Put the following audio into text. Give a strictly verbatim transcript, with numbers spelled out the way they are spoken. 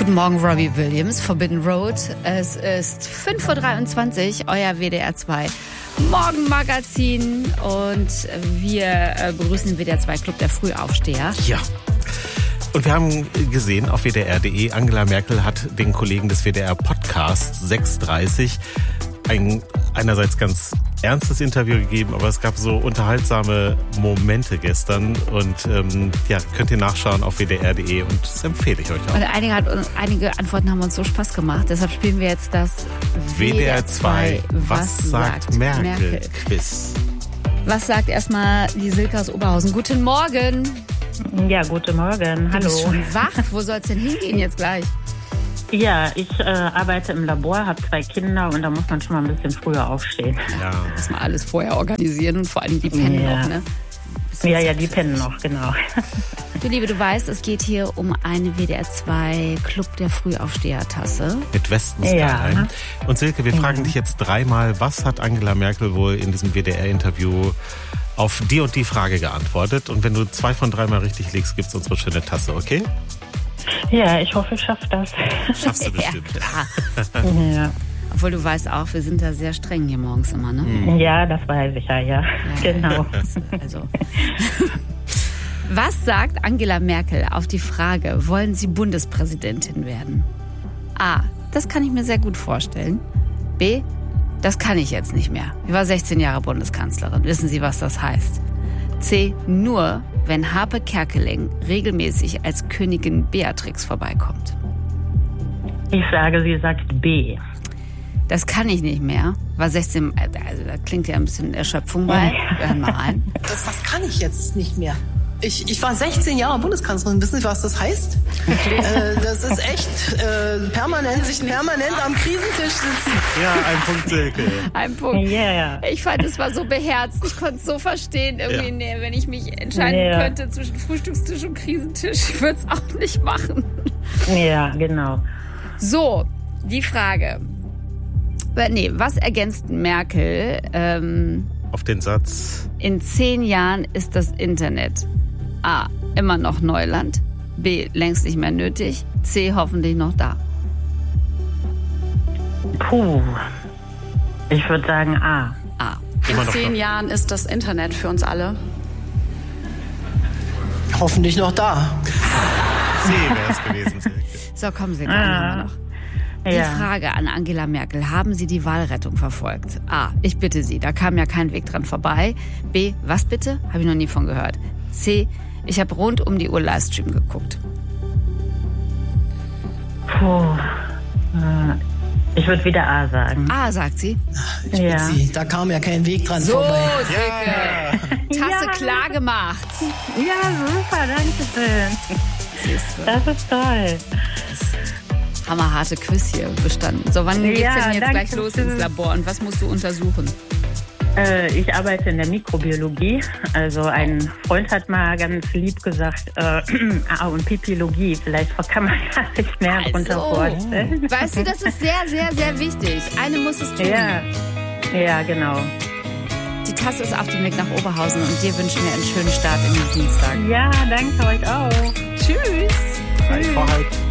Guten Morgen, Robbie Williams, Forbidden Road. Es ist fünf Uhr dreiundzwanzig, euer W D R zwei Morgenmagazin. Und wir begrüßen den W D R zwei Club der Frühaufsteher. Ja. Und wir haben gesehen auf W D R punkt de, Angela Merkel hat den Kollegen des W D R Podcast sechs Uhr dreißig ein einerseits ganz ernstes Interview gegeben, aber es gab so unterhaltsame Momente gestern und ähm, ja, könnt ihr nachschauen auf W D R punkt de und das empfehle ich euch auch. Und einige, hat, einige Antworten haben uns so Spaß gemacht, deshalb spielen wir jetzt das W D R zwei Was, Was sagt Merkel? Merkel Quiz. Was sagt erstmal die Silke aus Oberhausen? Guten Morgen. Ja, guten Morgen. Hallo. Du bist schon wach. Wo soll es denn hingehen jetzt gleich? Ja, ich äh, arbeite im Labor, habe zwei Kinder und da muss man schon mal ein bisschen früher aufstehen. Ja. Muss man alles vorher organisieren und vor allem die pennen ja. noch, ne? Ja, ja, die pennen noch, genau. Du Liebe, du weißt, es geht hier um eine W D R zwei Club der Frühaufsteher-Tasse. Mit Westensky. Ja. Und Silke, wir fragen ja. dich jetzt dreimal, was hat Angela Merkel wohl in diesem W D R-Interview auf die und die Frage geantwortet? Und wenn du zwei von dreimal richtig liegst, gibt's unsere schöne Tasse, okay? Ja, ich hoffe, ich schaffe das. Schaffst du bestimmt. Ja, ja. Obwohl du weißt auch, wir sind da sehr streng hier morgens immer, ne? Mhm. Ja, das weiß ich ja, ja. ja genau. Also. Was sagt Angela Merkel auf die Frage, wollen Sie Bundespräsidentin werden? A, das kann ich mir sehr gut vorstellen. B, das kann ich jetzt nicht mehr. Ich war sechzehn Jahre Bundeskanzlerin. Wissen Sie, was das heißt? C, nur wenn Harpe Kerkeling regelmäßig als Königin Beatrix vorbeikommt. Ich sage, sie sagt B. Das kann ich nicht mehr. War sechzehn, also da klingt ja ein bisschen Erschöpfung bei. Wir hören mal rein. Das, das kann ich jetzt nicht mehr. Ich, ich war sechzehn Jahre Bundeskanzlerin. Wissen Sie, was das heißt? äh, das ist echt äh, permanent, sich permanent am Krisentisch sitzen. Ja, ein Punkt, Silke. Ein Punkt. Yeah. Ich fand, es war so beherzt. Ich konnte es so verstehen. Irgendwie, Ja. nee, wenn ich mich entscheiden Ja. könnte zwischen Frühstückstisch und Krisentisch, ich würde es auch nicht machen. Ja, genau. So, die Frage. Nee, was ergänzt Merkel? Ähm, Auf den Satz. in zehn Jahren ist das Internet A, immer noch Neuland, B, längst nicht mehr nötig, C, hoffentlich noch da. Puh. Ich würde sagen A. A. Immer In noch zehn noch. Jahren ist das Internet für uns alle. Hoffentlich noch da. C wäre es gewesen, Silke. So, kommen Sie, einen haben wir noch. Die Ja. Frage an Angela Merkel, haben Sie die Wahlrettung verfolgt? A, ich bitte Sie, da kam ja kein Weg dran vorbei. B, was bitte? Habe ich noch nie von gehört. C, ich habe rund um die Uhr Livestream geguckt. Puh. Äh, Ich würde wieder A sagen. A, sagt sie. Ich Ja. bitte Sie, da kam ja kein Weg dran So, vorbei. Silke. Tasse Ja. klar gemacht. Ja, super, danke schön. Siehst du. Das ist toll. Hammerharte Quiz hier bestanden. So, wann geht's Ja, denn jetzt danke gleich los schön. ins Labor und was musst du untersuchen? Äh, ich arbeite in der Mikrobiologie. Also ein Freund hat mal ganz lieb gesagt, äh, ah, und Pipiologie. Vielleicht kann man sich mehr darunter vorstellen. Weißt du, das ist sehr, sehr, sehr wichtig. Eine muss es tun. Ja, ja, genau. Die Tasse ist auf dem Weg nach Oberhausen und dir wünschen wir einen schönen Start in den Dienstag. Ja, danke euch auch. Tschüss. Drei Vorhalt.